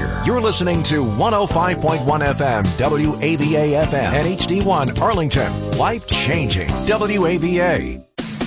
You're listening to 105.1 FM, WAVA FM, and HD1 Arlington. Life-changing WAVA.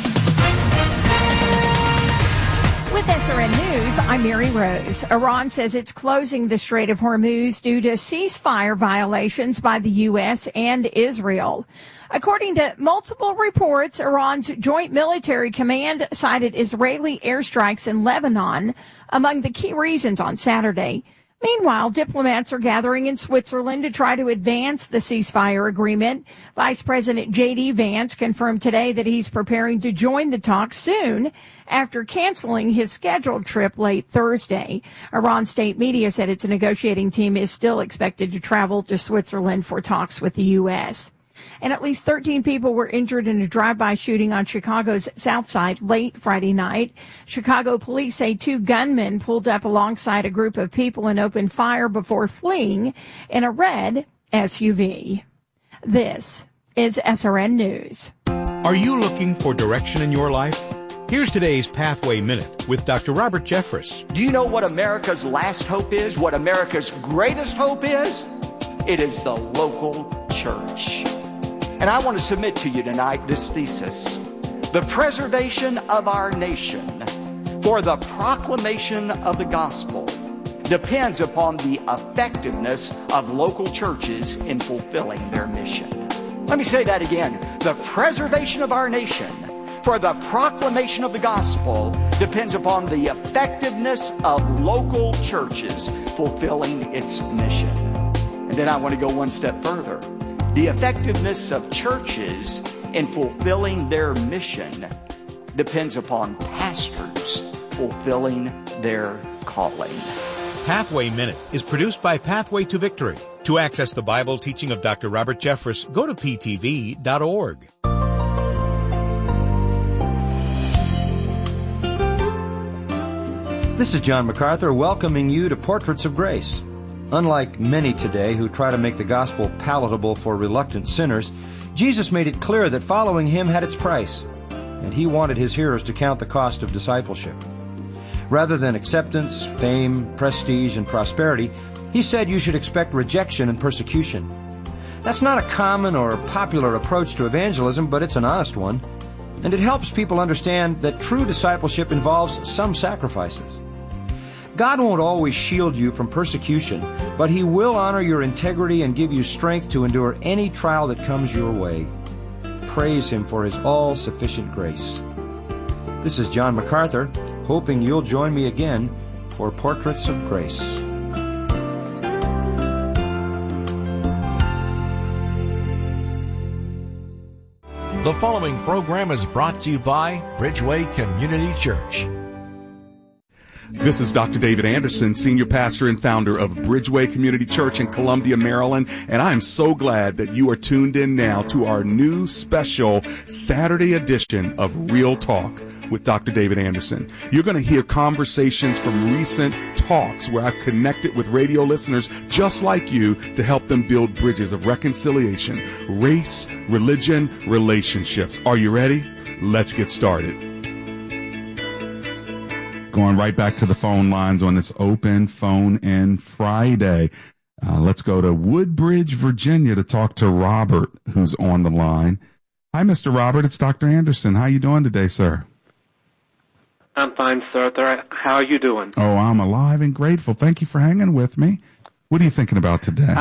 With SRN News, I'm Mary Rose. Iran says it's closing the Strait of Hormuz due to ceasefire violations by the U.S. and Israel. According to multiple reports, Iran's Joint Military Command cited Israeli airstrikes in Lebanon among the key reasons on Saturday. Meanwhile, diplomats are gathering in Switzerland to try to advance the ceasefire agreement. Vice President J.D. Vance confirmed today that he's preparing to join the talks soon after canceling his scheduled trip late Thursday. Iran state media said its negotiating team is still expected to travel to Switzerland for talks with the U.S. And at least 13 people were injured in a drive-by shooting on Chicago's South Side late Friday night. Chicago police say 2 gunmen pulled up alongside a group of people and opened fire before fleeing in a red SUV. This is SRN News. Are you looking for direction in your life? Here's today's Pathway Minute with Dr. Robert Jeffress. Do you know what America's last hope is? What America's greatest hope is? It is the local church. And I want to submit to you tonight this thesis. The preservation of our nation for the proclamation of the gospel depends upon the effectiveness of local churches in fulfilling their mission. Let me say that again. The preservation of our nation for the proclamation of the gospel depends upon the effectiveness of local churches fulfilling its mission. And then I want to go one step further. The effectiveness of churches in fulfilling their mission depends upon pastors fulfilling their calling. Pathway Minute is produced by Pathway to Victory. To access the Bible teaching of Dr. Robert Jeffress, go to ptv.org. This is John MacArthur welcoming you to Portraits of Grace. Unlike many today who try to make the gospel palatable for reluctant sinners, Jesus made it clear that following him had its price, and he wanted his hearers to count the cost of discipleship. Rather than acceptance, fame, prestige, and prosperity, he said you should expect rejection and persecution. That's not a common or popular approach to evangelism, but it's an honest one, and it helps people understand that true discipleship involves some sacrifices. God won't always shield you from persecution, but he will honor your integrity and give you strength to endure any trial that comes your way. Praise him for his all-sufficient grace. This is John MacArthur, hoping you'll join me again for Portraits of Grace. The following program is brought to you by Bridgeway Community Church. This is Dr. David Anderson, Senior Pastor and Founder of Bridgeway Community Church in Columbia, Maryland, and I am so glad that you are tuned in now to our new special Saturday edition of Real Talk with Dr. David Anderson. You're going to hear conversations from recent talks where I've connected with radio listeners just like you to help them build bridges of reconciliation, race, religion, relationships. Are you ready? Let's get started. Going right back to the phone lines on this open phone-in Friday. Let's go to Woodbridge, Virginia to talk to Robert, who's on the line. Hi, Mr. Robert. It's Dr. Anderson. How you doing today, sir? I'm fine, sir. How are you doing? Oh, I'm alive and grateful. Thank you for hanging with me. What are you thinking about today?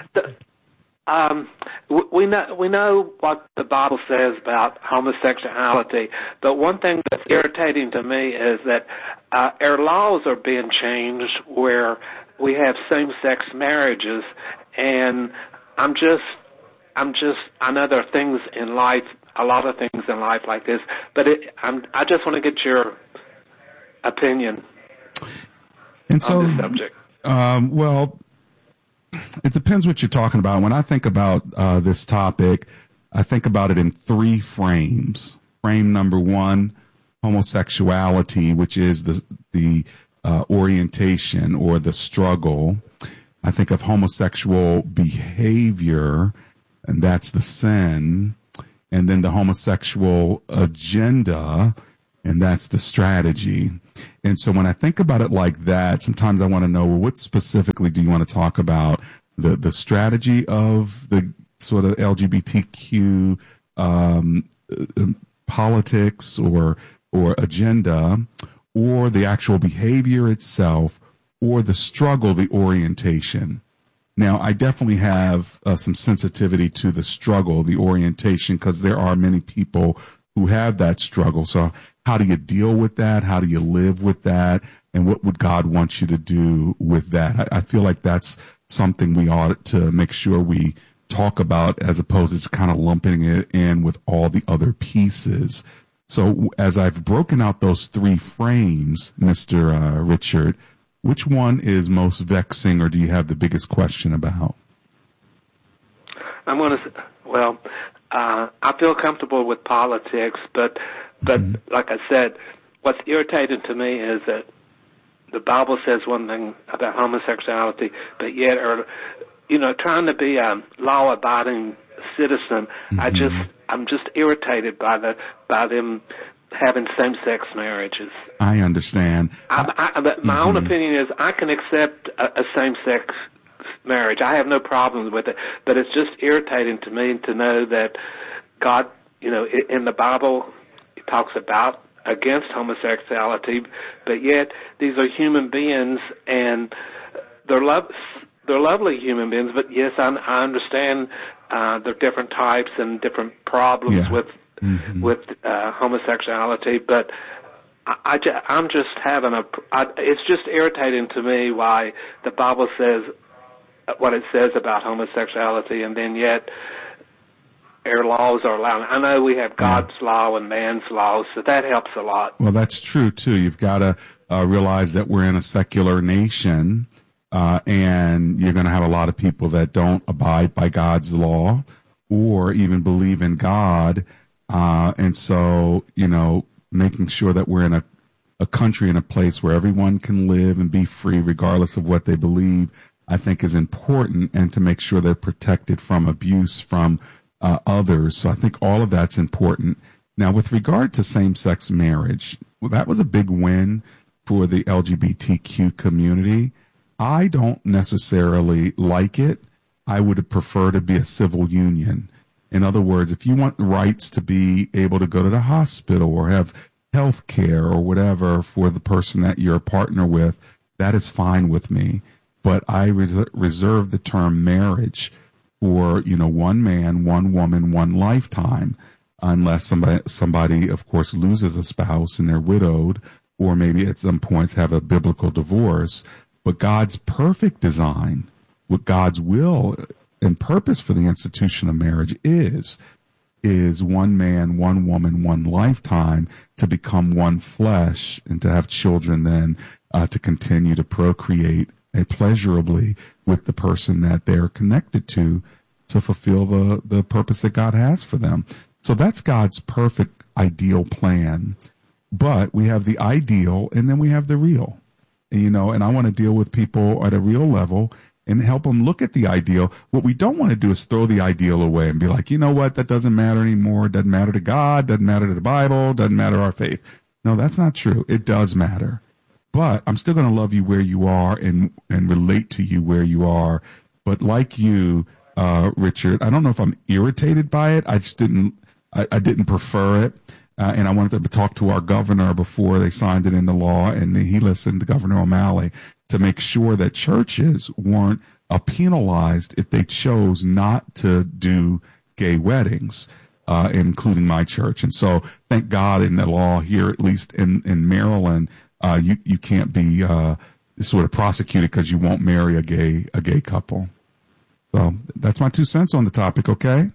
We know what the Bible says about homosexuality, but one thing that's irritating to me is that our laws are being changed where we have same-sex marriages, and I know there are things in life, a lot of things in life like this, but I just want to get your opinion on this subject. Well, it depends what you're talking about. When I think about this topic, I think about it in 3 frames. Frame number 1, homosexuality, which is the orientation or the struggle. I think of homosexual behavior, and that's the sin. And then the homosexual agenda, and that's the strategy. And so when I think about it like that, sometimes I want to know, well, what specifically do you want to talk about? The strategy of the sort of LGBTQ politics or agenda, or the actual behavior itself, or the struggle, the orientation. Now, I definitely have some sensitivity to the struggle, the orientation, because there are many people who have that struggle. So how do you deal with that? How do you live with that? And what would God want you to do with that? I feel like that's something we ought to make sure we talk about, as opposed to just kind of lumping it in with all the other pieces. So as I've broken out those three frames, Mr. Richard, which one is most vexing, or do you have the biggest question about? I'm going to, well, I feel comfortable with politics, but like I said, what's irritating to me is that the Bible says one thing about homosexuality, but yet, trying to be a law-abiding citizen, I'm just irritated by them having same-sex marriages. I understand. My own opinion is I can accept a same-sex marriage. I have no problems with it, but it's just irritating to me to know that God, in the Bible, it talks about against homosexuality, but yet these are human beings, and they're lovely human beings. But yes, I understand there are different types and different problems with homosexuality, but I'm just having it's just irritating to me why the Bible says what it says about homosexuality, and then yet our laws are allowed. I know we have God's law and man's law, so that helps a lot. Well, that's true too. You've got to realize that we're in a secular nation, and you're going to have a lot of people that don't abide by God's law or even believe in God. And so, making sure that we're in a country and a place where everyone can live and be free regardless of what they believe, I think is important, and to make sure they're protected from abuse from others. So I think all of that's important. Now, with regard to same-sex marriage, well, that was a big win for the LGBTQ community. I don't necessarily like it. I would prefer to be a civil union. In other words, if you want rights to be able to go to the hospital or have health care or whatever for the person that you're a partner with, that is fine with me. But I reserve the term marriage for, one man, one woman, one lifetime, unless somebody, of course, loses a spouse and they're widowed, or maybe at some points have a biblical divorce. But God's perfect design, what God's will and purpose for the institution of marriage is one man, one woman, one lifetime, to become one flesh and to have children, then to continue to procreate pleasurably with the person that they're connected to fulfill the purpose that God has for them. So that's God's perfect ideal plan. But we have the ideal, and then we have the real, and I want to deal with people at a real level and help them look at the ideal. What we don't want to do is throw the ideal away and be like, you know what, that doesn't matter anymore. It doesn't matter to God, doesn't matter to the Bible, doesn't matter to our faith. No, that's not true. It does matter. But I'm still going to love you where you are and relate to you where you are. But like you, Richard, I don't know if I'm irritated by it. I just didn't prefer it. And I wanted to talk to our governor before they signed it into law, and he listened to Governor O'Malley to make sure that churches weren't penalized if they chose not to do gay weddings, including my church. And so thank God in the law here, at least in Maryland, you can't be sort of prosecuted because you won't marry a gay couple. So that's my 2 cents on the topic, okay?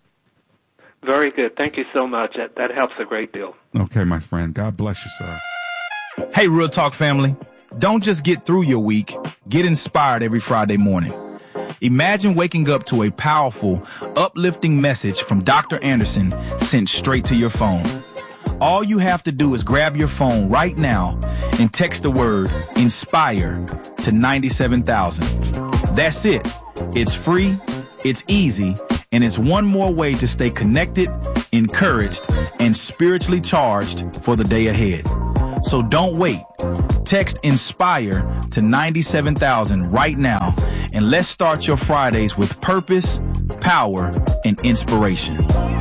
Very good. Thank you so much. That helps a great deal. Okay, my friend. God bless you, sir. Hey, Real Talk family. Don't just get through your week. Get inspired every Friday morning. Imagine waking up to a powerful, uplifting message from Dr. Anderson sent straight to your phone. All you have to do is grab your phone right now and text the word INSPIRE to 97,000. That's it. It's free, it's easy, and it's one more way to stay connected, encouraged, and spiritually charged for the day ahead. So don't wait. Text INSPIRE to 97,000 right now, and let's start your Fridays with purpose, power, and inspiration.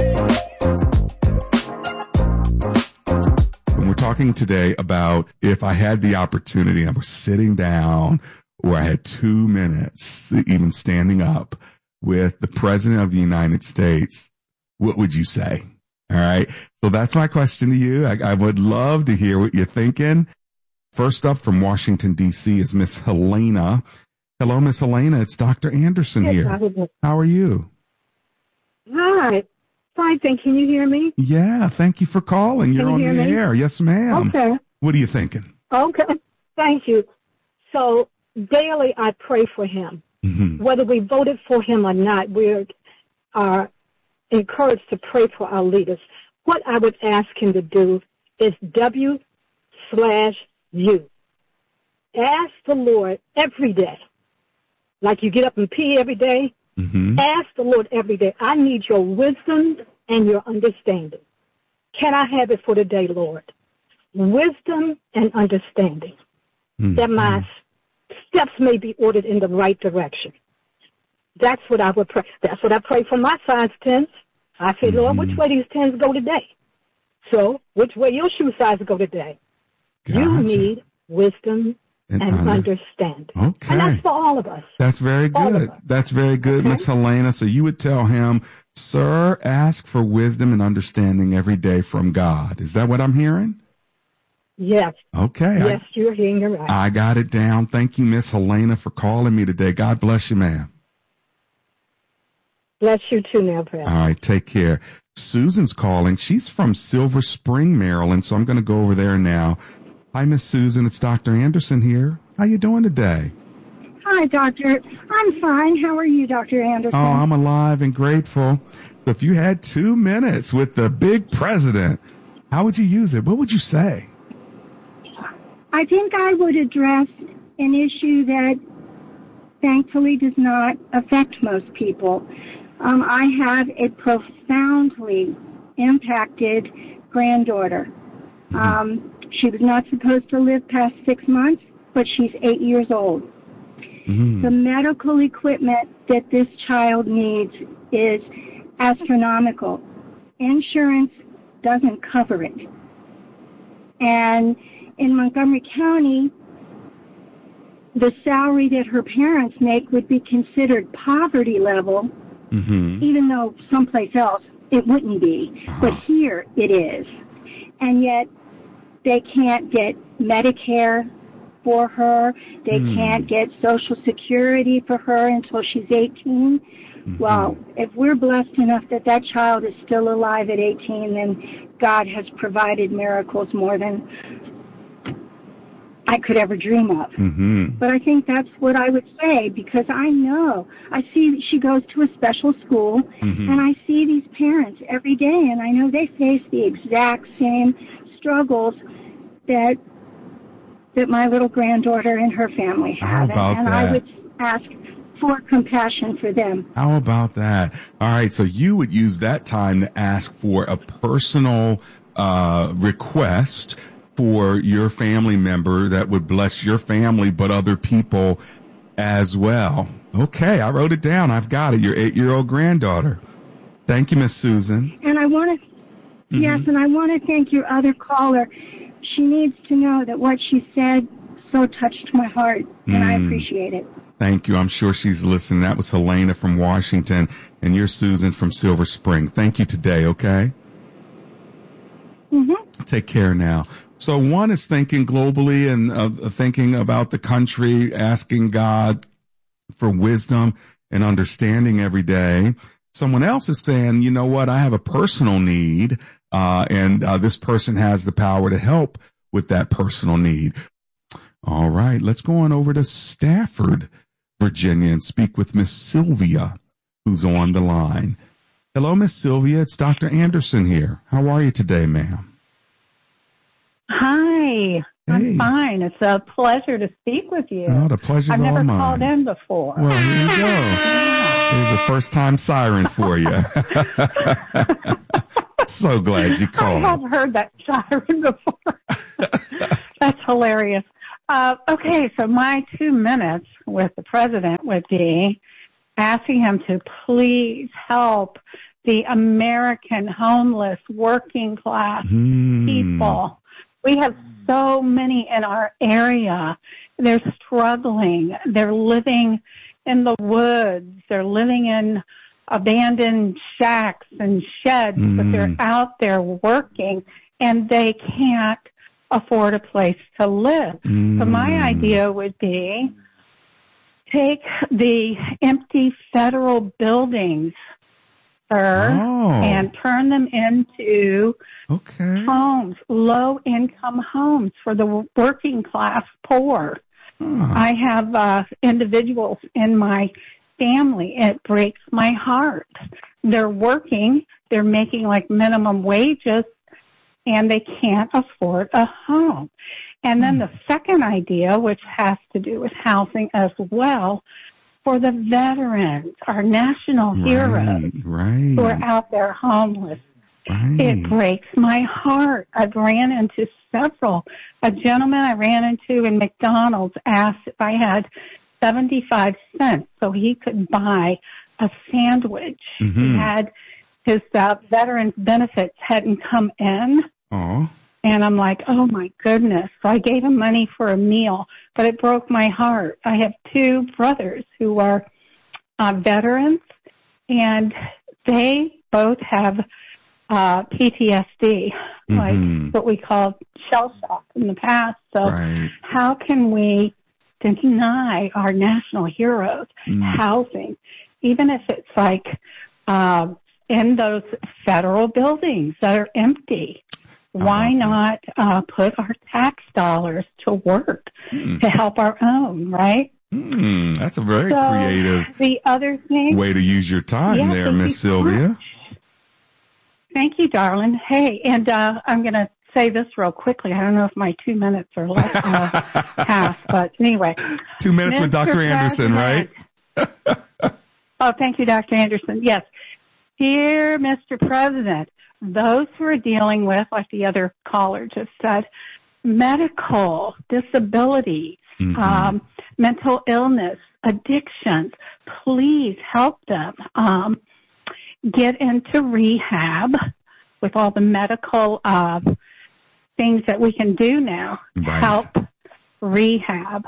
And we're talking today about if I had the opportunity, I was sitting down, or I had 2 minutes, even standing up, with the President of the United States, what would you say? All right. So that's my question to you. I would love to hear what you're thinking. First up from Washington, D.C. is Miss Helena. Hello, Miss Helena. It's Dr. Anderson here. How are you? Hi. Fine, thank you. Can you hear me? Yeah. Thank you for calling. You're on the air. Yes, ma'am. Okay. What are you thinking? Okay. Thank you. So daily I pray for him. Mm-hmm. Whether we voted for him or not, we are encouraged to pray for our leaders. What I would ask him to do is W/U. Ask the Lord every day, like you get up and pee every day. Mm-hmm. Ask the Lord every day, I need your wisdom and your understanding. Can I have it for today, Lord? Wisdom and understanding. Mm-hmm. That my steps may be ordered in the right direction. That's what I would pray. That's what I pray for my size 10s. I say, Lord, which way these 10s go today? So, which way your shoe size go today? Gotcha. You need wisdom and understanding. Okay. And that's for all of us. That's very good. That's very good, okay. Miss Helena. So you would tell him, sir, ask for wisdom and understanding every day from God. Is that what I'm hearing? Yes. Okay. Yes, you're hearing it right. I got it down. Thank you, Miss Helena, for calling me today. God bless you, ma'am. Bless you too now, Pat. All right, take care. Susan's calling. She's from Silver Spring, Maryland, so I'm going to go over there now. Hi, Miss Susan. It's Dr. Anderson here. How you doing today? Hi, Doctor. I'm fine. How are you, Dr. Anderson? Oh, I'm alive and grateful. So if you had 2 minutes with the big president, how would you use it? What would you say? I think I would address an issue that thankfully does not affect most people. I have a profoundly impacted granddaughter. She was not supposed to live past 6 months, but she's 8 years old. Mm-hmm. The medical equipment that this child needs is astronomical. Insurance doesn't cover it. And in Montgomery County, the salary that her parents make would be considered poverty level, even though someplace else it wouldn't be. But here it is. And yet they can't get Medicare for her. They can't get Social Security for her until she's 18. Well, if we're blessed enough that that child is still alive at 18, then God has provided miracles more than I could ever dream of. But I think that's what I would say, because I know, I see she goes to a special school, and I see these parents every day, and I know they face the exact same struggles that my little granddaughter and her family have. And I would ask for compassion for them. How about that? All right, so you would use that time to ask for a personal request for your family member that would bless your family, but other people as well. Okay, I wrote it down. I've got it. Your 8-year-old granddaughter. Thank you, Miss Susan. And I want to, yes, and I want to thank your other caller. She needs to know that what she said so touched my heart, and I appreciate it. Thank you. I'm sure she's listening. That was Helena from Washington, and you're Susan from Silver Spring. Thank you today, okay? Take care now. So one is thinking globally and thinking about the country, asking God for wisdom and understanding every day. Someone else is saying, you know what, I have a personal need, and this person has the power to help with that personal need. All right, let's go on over to Stafford, Virginia, and speak with Miss Sylvia, who's on the line. Hello, Miss Sylvia. It's Dr. Anderson here. How are you today, ma'am? Hi. I'm fine. It's a pleasure to speak with you. Oh, the pleasure's all mine. I've never called in before. Well, here you go. Here's a first-time siren for you. So glad you called. I have heard that siren before. That's hilarious. Okay, so my 2 minutes with the president would be asking him to please help the American homeless working class people. We have so many in our area. They're struggling. They're living in the woods. They're living in abandoned shacks and sheds, but they're out there working, and they can't afford a place to live. So my idea would be take the empty federal buildings, sir, and turn them into homes, low-income homes for the working class poor. I have individuals in my family. It breaks my heart. They're working. They're making like minimum wages, and they can't afford a home. And then the second idea, which has to do with housing as well, for the veterans, our national heroes who are out there homeless. It breaks my heart. I've ran into several. A gentleman I ran into in McDonald's asked if I had 75 cents so he could buy a sandwich. He had his veterans benefits hadn't come in. And I'm like, oh my goodness. So I gave him money for a meal, but it broke my heart. I have two brothers who are veterans, and they both have PTSD, like what we call shell shock in the past. So how can we deny our national heroes housing, even if it's like in those federal buildings that are empty? Why not put our tax dollars to work to help our own, right? That's a very creative the other thing, way to use your time there, Miss Sylvia. Thank you, darling. Hey, and I'm going to say this real quickly. I don't know if my 2 minutes are less past, but anyway. 2 minutes with Dr. Anderson, right? Oh, thank you, Dr. Anderson. Yes. Dear Mr. President, those who are dealing with, like the other caller just said, medical disabilities, mental illness, addictions, please help them get into rehab with all the medical things that we can do now to help rehab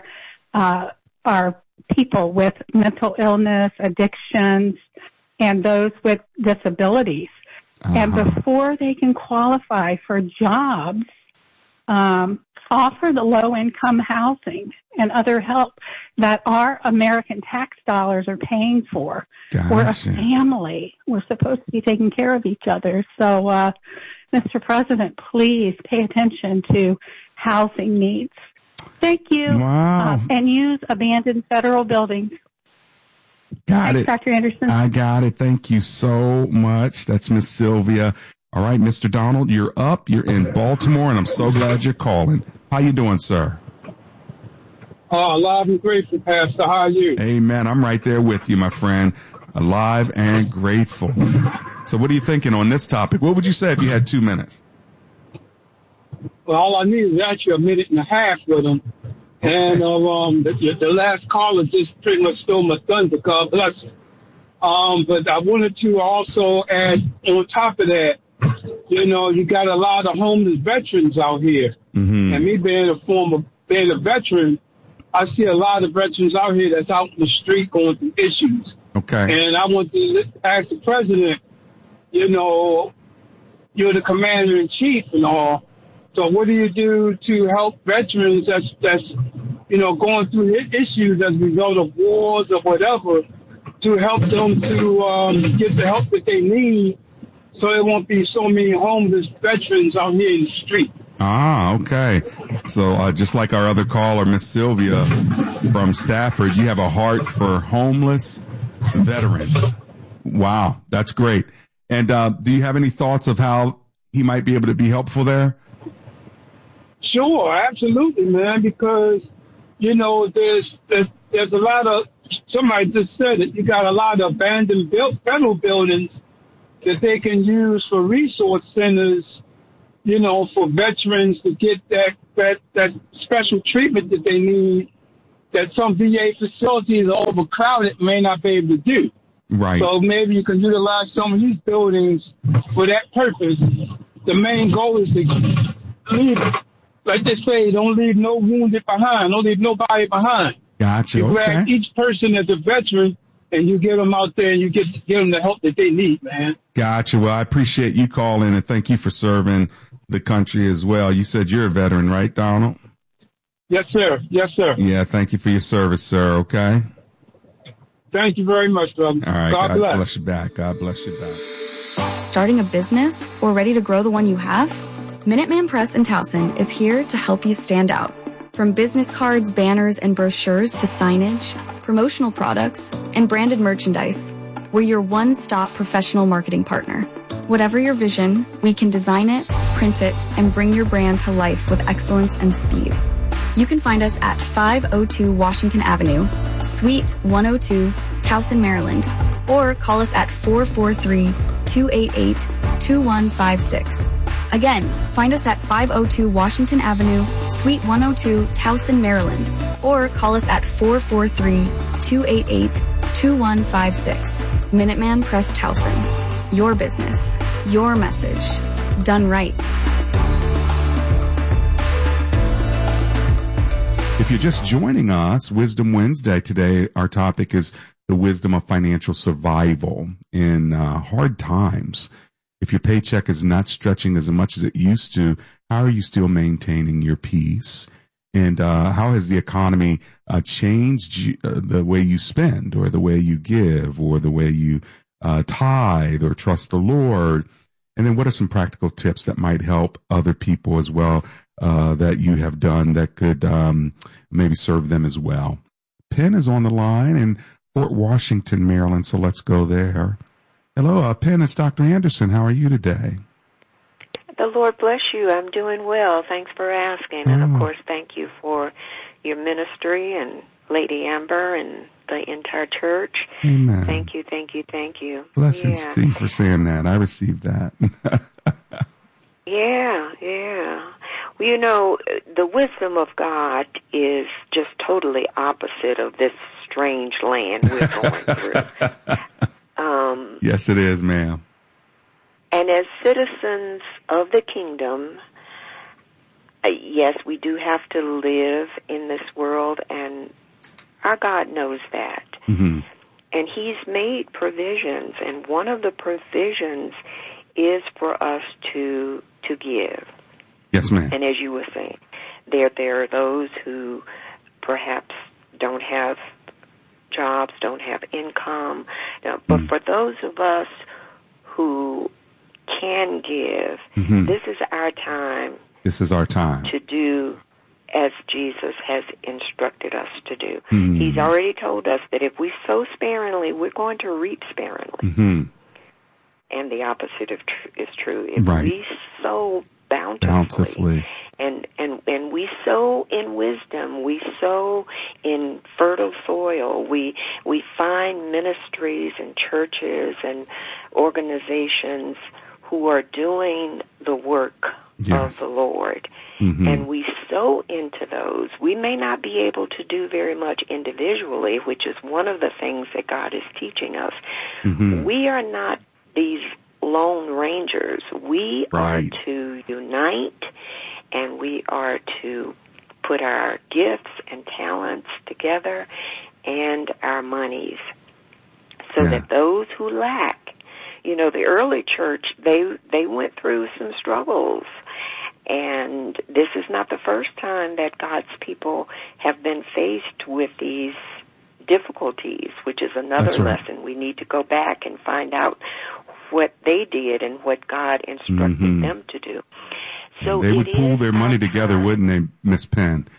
our people with mental illness, addictions, and those with disabilities. And before they can qualify for jobs, offer the low-income housing and other help that our American tax dollars are paying for. We're a family. We're supposed to be taking care of each other. So, Mr. President, please pay attention to housing needs. Thank you. Wow. And use abandoned federal buildings. Thanks, Dr. Anderson. I got it. Thank you so much. That's Miss Sylvia. All right, Mr. Donald, you're up. You're in Baltimore, and I'm so glad you're calling. How you doing, sir? Alive and grateful, Pastor. How are you? Amen. I'm right there with you, my friend. Alive and grateful. So what are you thinking on this topic? What would you say if you had 2 minutes? Well, all I need is actually a minute and a half with them. And the last caller just pretty much stole my thunder. God bless him. But I wanted to also add on top of that, you got a lot of homeless veterans out here. And me being a veteran, I see a lot of veterans out here that's out in the street going through issues. Okay. And I want to ask the president, you're the commander in chief and all. So what do you do to help veterans that's going through issues as a result of wars or whatever, to help them to get the help that they need, so there won't be so many homeless veterans out here in the street? Okay. So just like our other caller, Miss Sylvia from Stafford, you have a heart for homeless veterans. Wow, that's great. And do you have any thoughts of how he might be able to be helpful there? Sure, absolutely, man, because, there's a lot of, somebody just said it, you got a lot of abandoned federal buildings that they can use for resource centers, for veterans to get that special treatment that they need, that some VA facilities are overcrowded, may not be able to do. Right. So maybe you can utilize some of these buildings for that purpose. The main goal is to leave, like they say, don't leave no wounded behind. Don't leave nobody behind. Gotcha. You grab Okay. each person as a veteran, and you get them out there, and you get them the help that they need, man. Gotcha. Well, I appreciate you calling, and thank you for serving the country as well. You said you're a veteran, right, Donald? Yes, sir. Yes, sir. Yeah, thank you for your service, sir, okay? Thank you very much, brother. All right. God bless you back. God bless you back. Starting a business or ready to grow the one you have? Minuteman Press in Towson is here to help you stand out. From business cards, banners, and brochures to signage, promotional products, and branded merchandise, we're your one-stop professional marketing partner. Whatever your vision, we can design it, print it, and bring your brand to life with excellence and speed. You can find us at 502 Washington Avenue, Suite 102, Towson, Maryland, or call us at 443-288-2156. Again, find us at 502 Washington Avenue, Suite 102, Towson, Maryland, or call us at 443-288-2156. Minuteman Press Towson. Your business, your message, done right. If you're just joining us, Wisdom Wednesday today, our topic is the wisdom of financial survival in hard times. If your paycheck is not stretching as much as it used to, how are you still maintaining your peace? And how has the economy changed the way you spend, or the way you give, or the way you tithe or trust the Lord? And then what are some practical tips that might help other people as well, that you have done that could maybe serve them as well? Penn is on the line in Fort Washington, Maryland, so let's go there. Hello, Penn, it's Dr. Anderson. How are you today? The Lord bless you. I'm doing well. Thanks for asking. And, of course, thank you for your ministry and Lady Amber and the entire church. Amen. Thank you, thank you, thank you. Blessings to you for saying that. I received that. Yeah. Well, the wisdom of God is just totally opposite of this strange land we're going through. Yes, it is, ma'am. And as citizens of the kingdom, yes, we do have to live in this world, and our God knows that. Mm-hmm. And He's made provisions, and one of the provisions is for us to give. Yes, ma'am. And as you were saying, there are those who perhaps don't have jobs, don't have income. But for those of us who can give, this is our time. This is our time to do as Jesus has instructed us to do. He's already told us that if we sow sparingly, we're going to reap sparingly. And the opposite is true. If we sow bountifully. And we sow in wisdom, we sow in fertile soil, we find ministries and churches and organizations who are doing the work of the Lord. And we sow into those. We may not be able to do very much individually, which is one of the things that God is teaching us. We are not these lone rangers. We are to unite, and we are to put our gifts and talents together and our monies so that those who lack, the early church, they went through some struggles. And this is not the first time that God's people have been faced with these difficulties, which is another lesson. We need to go back and find out what they did and what God instructed them to do. So they would pool their money together, wouldn't they, Miss Penn?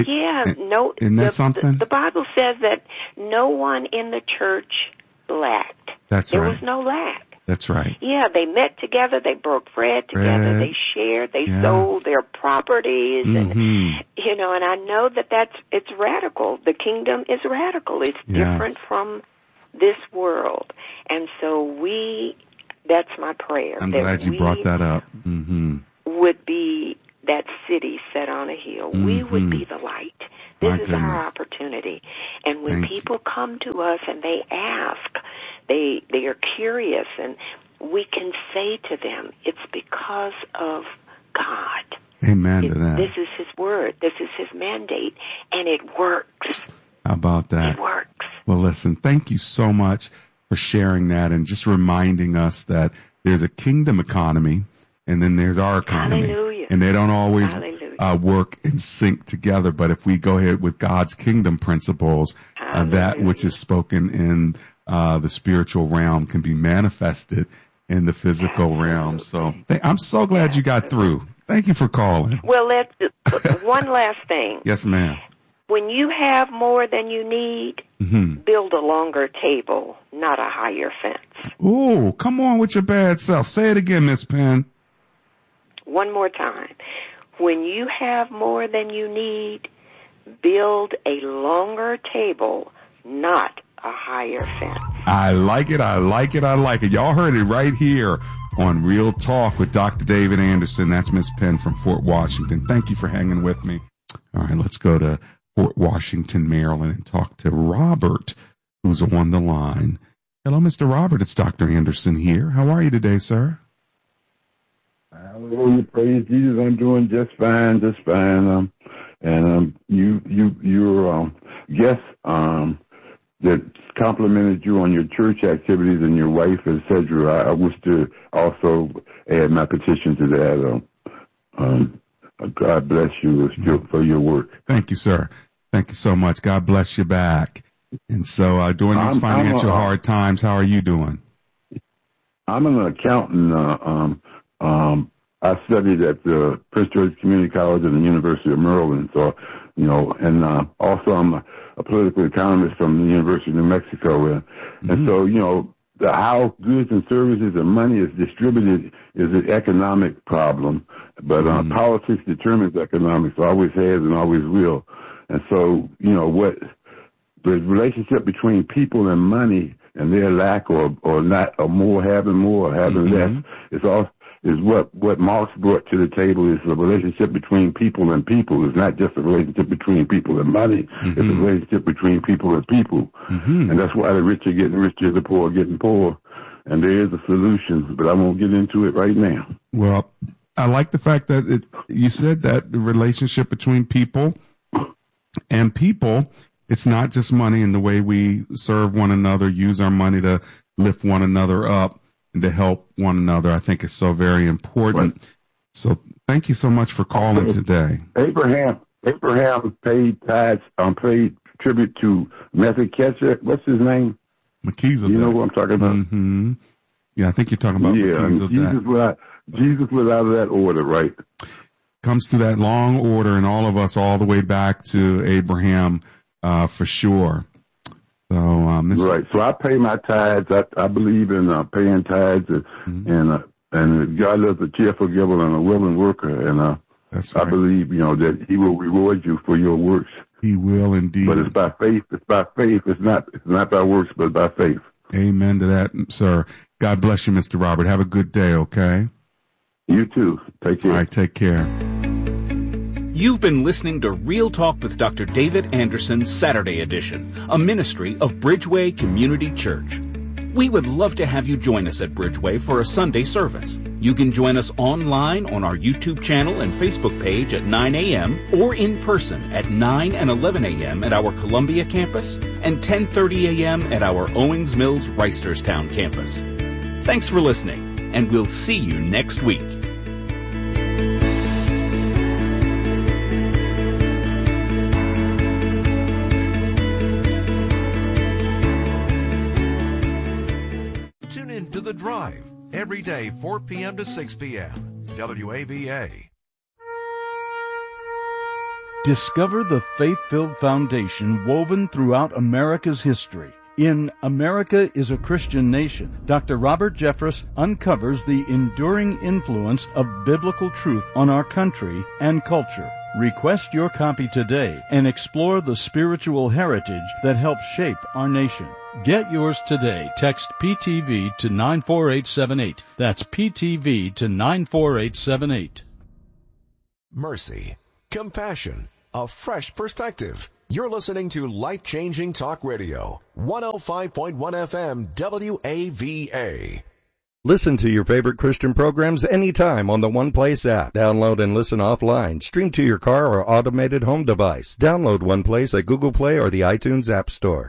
Isn't that something? The Bible says that no one in the church lacked. There was no lack. That's right. Yeah, they met together, they broke bread together, they shared, they sold their properties, and and I know that it's radical. The kingdom is radical. It's different from this world, and so that's my prayer. I'm glad you brought that up. would be that city set on a hill. We would be the light. This is our opportunity. And when people come to us and they ask, they are curious, and we can say to them, it's because of God. Amen to that. This is His word. This is His mandate, and it works. How about that? It works. Well, listen, thank you so much for sharing that and just reminding us that there's a kingdom economy and then there's our economy. Hallelujah. And they don't always work in sync together. But if we go ahead with God's kingdom principles, that which is spoken in the spiritual realm can be manifested in the physical realm. So I'm so glad you got through. Thank you for calling. Well, one last thing. Yes, ma'am. When you have more than you need, build a longer table, not a higher fence. Ooh, come on with your bad self. Say it again, Miss Penn. One more time. When you have more than you need, build a longer table, not a higher fence. I like it. I like it. I like it. Y'all heard it right here on Real Talk with Dr. David Anderson. That's Miss Penn from Fort Washington. Thank you for hanging with me. All right, let's go to Fort Washington, Maryland, and talk to Robert, who's on the line. Hello, Mr. Robert. It's Dr. Anderson here. How are you today, sir? Hallelujah, praise Jesus. I'm doing just fine. Your guest that complimented you on your church activities and your wife, etc. I wish to also add my petition to that. God bless you for your work. Thank you, sir. Thank you so much. God bless you back. And so during these financial hard times, how are you doing? I'm an accountant. I studied at the Prince George Community College and the University of Maryland. So, and also I'm a political economist from the University of New Mexico. And so, how goods and services and money is distributed is an economic problem. But politics determines economics, always has and always will. And so, what the relationship between people and money and their lack or not, or more having less, is what Marx brought to the table. Is the relationship between people and people. It's not just a relationship between people and money. It's a relationship between people and people. And that's why the rich are getting richer, the poor are getting poor. And there is a solution, but I won't get into it right now. Well, I like the fact that you said that the relationship between people and people, it's not just money and the way we serve one another, use our money to lift one another up and to help one another. I think it's so very important. Right. So thank you so much for calling today. Abraham paid tithes, paid tribute to Melchizedek. What's his name? Melchizedek. You know what I'm talking about? Mm-hmm. Yeah, I think you're talking about Melchizedek. Jesus was out of that order, right? Comes to that long order, and all of us all the way back to Abraham, for sure. So, right. So I pay my tithes. I believe in paying tithes, and God loves a cheerful giver and a willing worker. And that's right. I believe that He will reward you for your works. He will indeed. But it's by faith. It's by faith. It's not by works, but by faith. Amen to that, sir. God bless you, Mr. Robert. Have a good day. Okay. You too. Take care. All right. Take care. You've been listening to Real Talk with Dr. David Anderson Saturday edition, a ministry of Bridgeway Community Church. We would love to have you join us at Bridgeway for a Sunday service. You can join us online on our YouTube channel and Facebook page at 9 a.m. or in person at 9 and 11 a.m. at our Columbia campus and 10:30 a.m. at our Owings Mills Reisterstown campus. Thanks for listening, and we'll see you next week. To The Drive, every day 4 p.m. to 6 p.m. WAVA. Discover the faith-filled foundation woven throughout America's history. In America is a Christian Nation, Dr. Robert Jeffress uncovers the enduring influence of biblical truth on our country and culture. Request your copy today and explore the spiritual heritage that helped shape our nation. Get yours today. Text PTV to 94878. That's PTV to 94878. mercy, compassion, a fresh perspective. You're listening to Life-Changing Talk Radio, 105.1 FM WAVA. Listen to your favorite Christian programs anytime on the One Place app. Download and listen offline. Stream to your car or automated home device. Download One Place at Google Play or the iTunes App Store.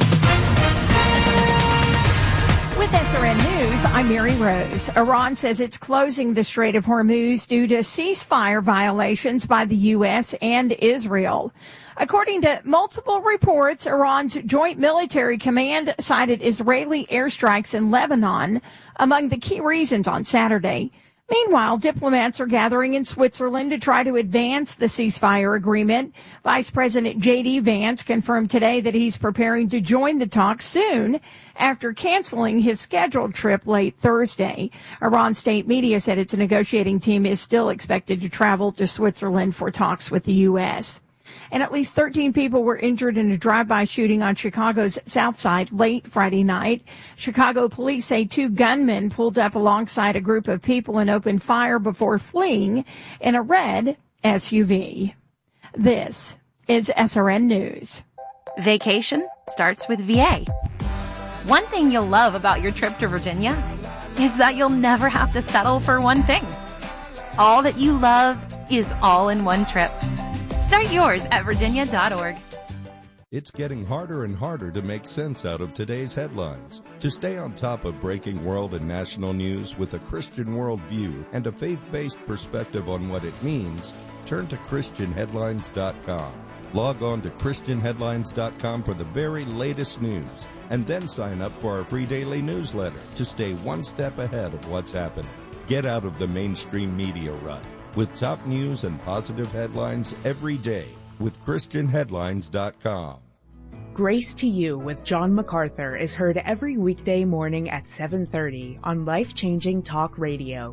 With SRN News, I'm Mary Rose. Iran says it's closing the Strait of Hormuz due to ceasefire violations by the U.S. and Israel. According to multiple reports, Iran's Joint Military Command cited Israeli airstrikes in Lebanon among the key reasons on Saturday. Meanwhile, diplomats are gathering in Switzerland to try to advance the ceasefire agreement. Vice President J.D. Vance confirmed today that he's preparing to join the talks soon after canceling his scheduled trip late Thursday. Iran state media said its negotiating team is still expected to travel to Switzerland for talks with the U.S. And at least 13 people were injured in a drive-by shooting on Chicago's South Side late Friday night. Chicago police say 2 gunmen pulled up alongside a group of people and opened fire before fleeing in a red SUV. This is SRN News. Vacation starts with VA. One thing you'll love about your trip to Virginia is that you'll never have to settle for one thing. All that you love is all in one trip. Start yours at virginia.org. It's getting harder and harder to make sense out of today's headlines. To stay on top of breaking world and national news with a Christian worldview and a faith-based perspective on what it means, turn to ChristianHeadlines.com. Log on to ChristianHeadlines.com for the very latest news, and then sign up for our free daily newsletter to stay one step ahead of what's happening. Get out of the mainstream media rut with top news and positive headlines every day with ChristianHeadlines.com. Grace to You with John MacArthur is heard every weekday morning at 7:30 on Life-Changing Talk Radio,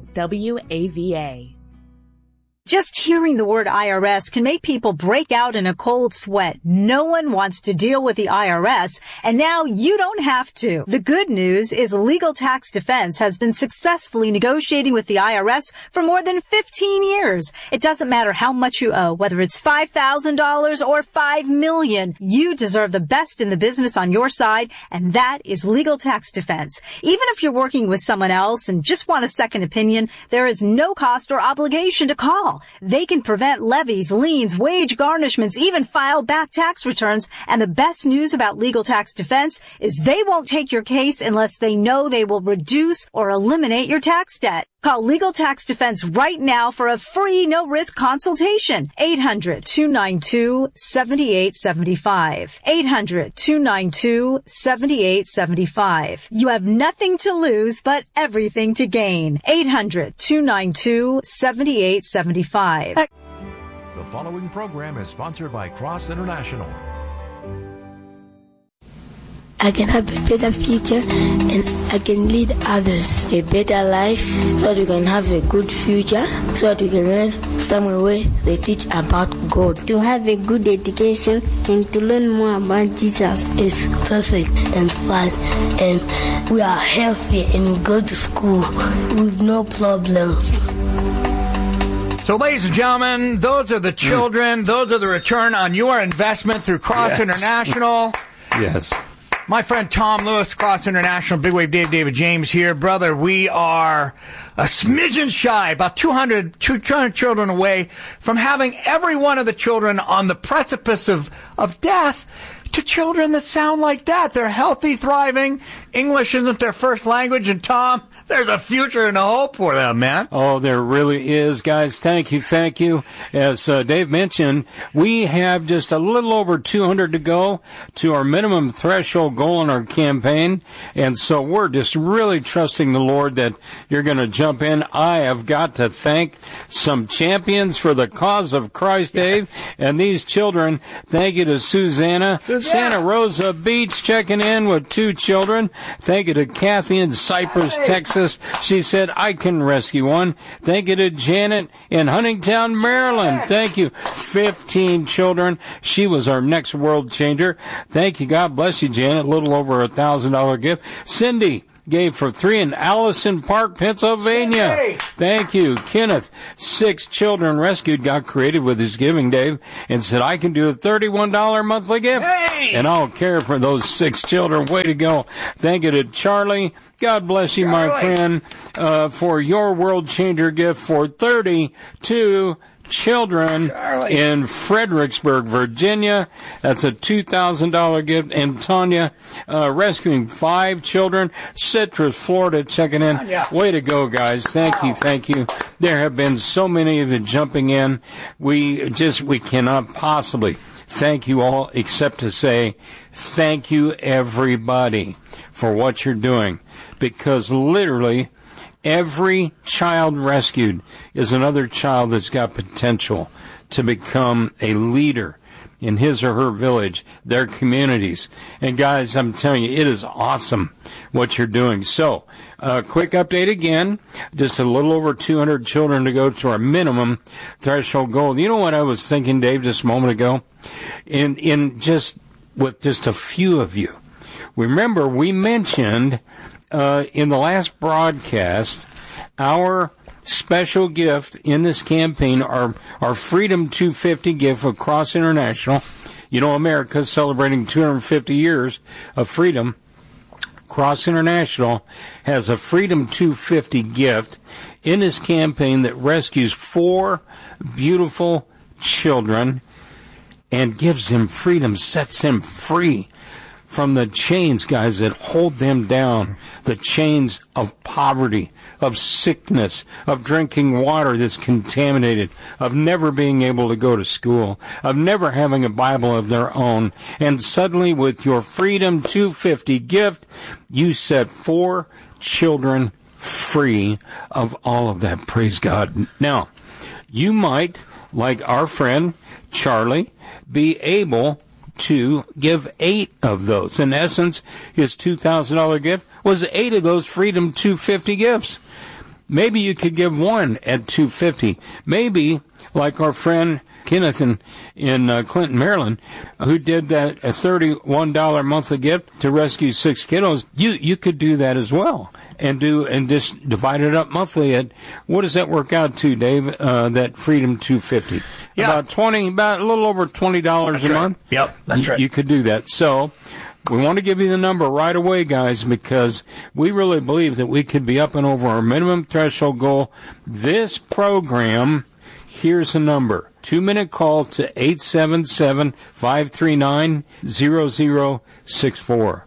WAVA. Just hearing the word IRS can make people break out in a cold sweat. No one wants to deal with the IRS, and now you don't have to. The good news is Legal Tax Defense has been successfully negotiating with the IRS for more than 15 years. It doesn't matter how much you owe, whether it's $5,000 or $5 million. You deserve the best in the business on your side, and that is Legal Tax Defense. Even if you're working with someone else and just want a second opinion, there is no cost or obligation to call. They can prevent levies, liens, wage garnishments, even file back tax returns. And the best news about Legal Tax Defense is they won't take your case unless they know they will reduce or eliminate your tax debt. Call Legal Tax Defense right now for a free, no-risk consultation. 800-292-7875. 800-292-7875. You have nothing to lose, but everything to gain. 800-292-7875. The following program is sponsored by Cross International. I can have a better future and I can lead others a better life so that we can have a good future, so that we can learn somewhere where they teach about God. To have a good education and to learn more about Jesus is perfect and fun, and we are healthy and we go to school with no problems. So, ladies and gentlemen, those are the children. Those are the return on your investment through Cross International. Yes. My friend Tom Lewis, Cross International, Big Wave David James here. Brother, we are a smidgen shy, about 200 children away from having every one of the children on the precipice of death, to children that sound like that. They're healthy, thriving. English isn't their first language. And Tom, there's a future and a hope for them, man. Oh, there really is, guys. Thank you. As Dave mentioned, we have just a little over 200 to go to our minimum threshold goal in our campaign. And so we're just really trusting the Lord that you're going to jump in. I have got to thank some champions for the cause of Christ, Dave. And these children, thank you to Susanna. Santa Rosa Beach checking in with 2 children. Thank you to Kathy in Cypress, Texas. She said, I can rescue one. Thank you to Janet in Huntingtown, Maryland. Thank you. 15 children. She was our next world changer. Thank you. God bless you, Janet. A little over $1,000 gift. Cindy gave for 3 in Allison Park, Pennsylvania. Hey. Thank you. Kenneth, 6 children rescued, got creative with his giving, Dave, and said, I can do a $31 monthly gift. Hey. And I'll care for those 6 children. Way to go. Thank you to Charlie. God bless you, my friend, for your world changer gift for 32 children in Fredericksburg, Virginia. That's a $2,000 gift. And Tanya, rescuing 5 children, Citrus, Florida, checking in. Way to go, guys. Thank you, thank you. There have been so many of you jumping in. We cannot possibly thank you all except to say thank you, everybody, for what you're doing. Because literally, every child rescued is another child that's got potential to become a leader in his or her village, their communities. And guys, I'm telling you, it is awesome what you're doing. So, quick update again, just a little over 200 children to go to our minimum threshold goal. You know what I was thinking, Dave, just a moment ago? In just with just a few of you. Remember, we mentioned in the last broadcast our special gift in this campaign, our Freedom 250 gift of Cross International. You know, America's celebrating 250 years of freedom. Cross International has a Freedom 250 gift in this campaign that rescues 4 beautiful children and gives them freedom, sets them free from the chains, guys, that hold them down, the chains of poverty, of sickness, of drinking water that's contaminated, of never being able to go to school, of never having a Bible of their own. And suddenly, with your Freedom 250 gift, you set 4 children free of all of that. Praise God. Now, you might, like our friend Charlie, be able to give 8 of those. In essence, his $2,000 gift was 8 of those Freedom 250 gifts. Maybe you could give 1 at $250. Maybe, like our friend Kenneth in Clinton, Maryland, who did that a $31 monthly gift to rescue 6 kiddos, you could do that as well. And just divide it up monthly at, what does that work out to, Dave? That Freedom 250. Yeah. About a little over $20 a month. Yep, that's right. You could do that. So, we want to give you the number right away, guys, because we really believe that we could be up and over our minimum threshold goal. This program, here's the number. 2-minute call to 877-539-0064.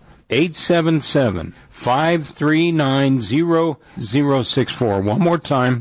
877-539-0064. One more time.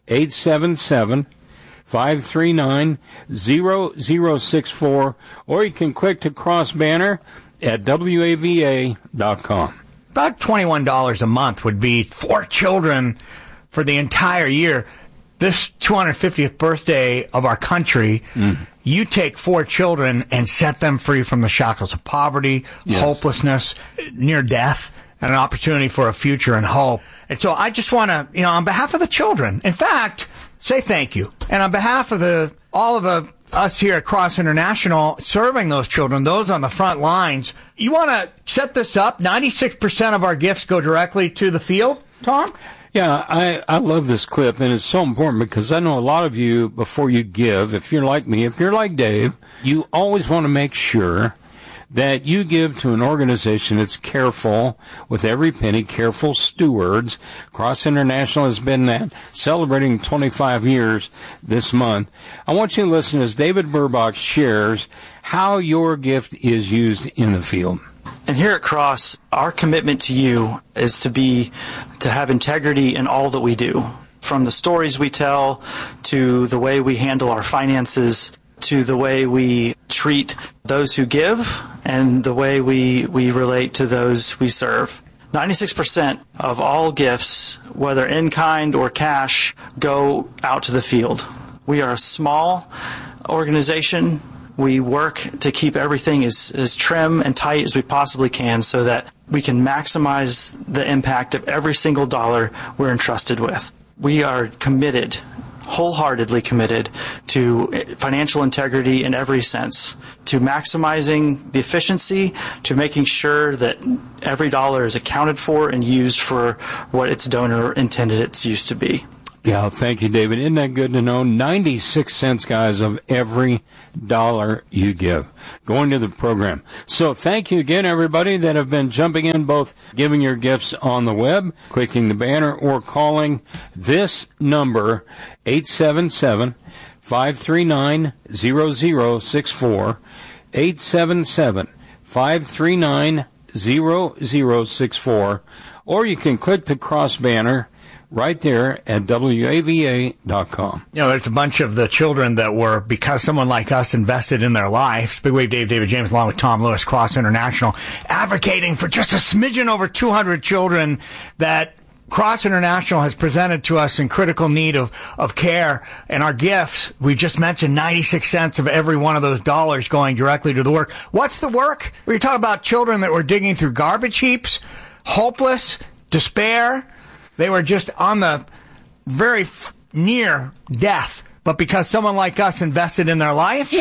877-539-0064. Or you can click to cross banner at WAVA.com. About $21 a month would be 4 children for the entire year. This 250th birthday of our country, you take 4 children and set them free from the shackles of poverty, hopelessness, near death, and an opportunity for a future and hope. And so I just want to, on behalf of the children, in fact, say thank you. And on behalf of all of us here at Cross International serving those children, those on the front lines, you want to set this up? 96% of our gifts go directly to the field, Tom? Yeah, I love this clip, and it's so important because I know a lot of you, before you give, if you're like me, if you're like Dave, you always want to make sure that you give to an organization that's careful with every penny, careful stewards. Cross International has been that, celebrating 25 years this month. I want you to listen as David Burbach shares how your gift is used in the field. And here at Cross, our commitment to you is to have integrity in all that we do. From the stories we tell, to the way we handle our finances, to the way we treat those who give, and the way we relate to those we serve. 96% of all gifts, whether in kind or cash, go out to the field. We are a small organization. We work to keep everything as trim and tight as we possibly can so that we can maximize the impact of every single dollar we're entrusted with. We are committed wholeheartedly committed to financial integrity in every sense, to maximizing the efficiency, to making sure that every dollar is accounted for and used for what its donor intended its use to be. Yeah, thank you, David. Isn't that good to know? 96 cents, guys, of every dollar you give going to the program. So thank you again, everybody that have been jumping in, both giving your gifts on the web, clicking the banner, or calling this number, 877-539-0064, 877-539-0064, or you can click the cross banner right there at WAVA.com. You know, there's a bunch of the children that were, because someone like us invested in their lives, Big Wave David James, along with Tom Lewis, Cross International, advocating for just a smidgen over 200 children that Cross International has presented to us in critical need of care. And our gifts, we just mentioned 96 cents of every one of those dollars going directly to the work. What's the work? We're talking about children that were digging through garbage heaps, hopeless, despair. They were just on the very near death. But because someone like us invested in their life,